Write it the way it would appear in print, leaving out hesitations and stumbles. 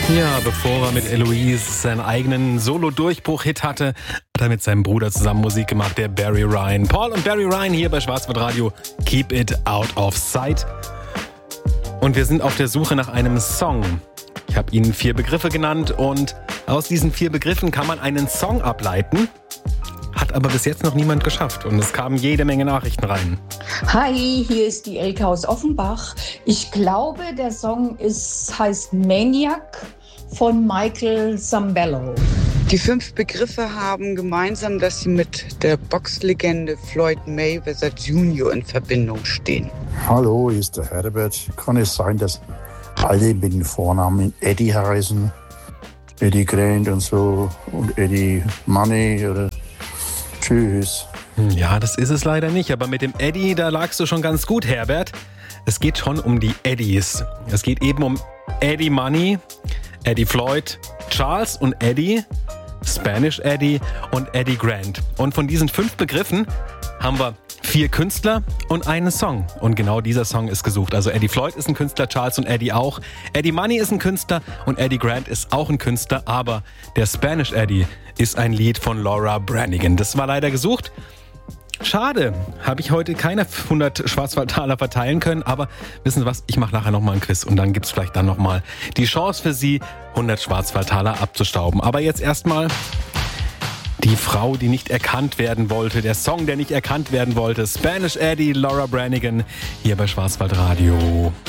Ja, bevor er mit Eloise seinen eigenen Solo-Durchbruch-Hit hatte, hat er mit seinem Bruder zusammen Musik gemacht, der Barry Ryan. Paul und Barry Ryan hier bei Schwarzwaldradio. Keep it out of sight. Und wir sind auf der Suche nach einem Song. Ich habe Ihnen 4 Begriffe genannt und aus diesen 4 Begriffen kann man einen Song ableiten. Hat aber bis jetzt noch niemand geschafft und es kamen jede Menge Nachrichten rein. Hi, hier ist die Elke aus Offenbach. Ich glaube, der Song heißt Maniac von Michael Zambello. Die 5 Begriffe haben gemeinsam, dass sie mit der Boxlegende Floyd Mayweather Jr. in Verbindung stehen. Hallo, hier ist der Herbert. Kann es sein, dass alle mit dem Vornamen Eddie heißen? Eddie Grant und so und Eddie Money oder... Tschüss. Ja, das ist es leider nicht, aber mit dem Eddie, da lagst du schon ganz gut, Herbert. Es geht schon um die Eddies. Es geht eben um Eddie Money, Eddie Floyd, Charles und Eddie, Spanish Eddie und Eddie Grant. Und von diesen 5 Begriffen haben wir 4 Künstler und einen Song. Und genau dieser Song ist gesucht. Also Eddie Floyd ist ein Künstler, Charles und Eddie auch. Eddie Money ist ein Künstler und Eddie Grant ist auch ein Künstler. Aber der Spanish Eddie ist ein Lied von Laura Branigan. Das war leider gesucht. Schade, habe ich heute keine 100 Schwarzwaldtaler verteilen können. Aber wissen Sie was, ich mache nachher nochmal ein Quiz. Und dann gibt es vielleicht dann nochmal die Chance für Sie, 100 Schwarzwaldtaler abzustauben. Aber jetzt erstmal... Die Frau, die nicht erkannt werden wollte, der Song, der nicht erkannt werden wollte. Spanish Eddie, Laura Branigan, hier bei Schwarzwaldradio.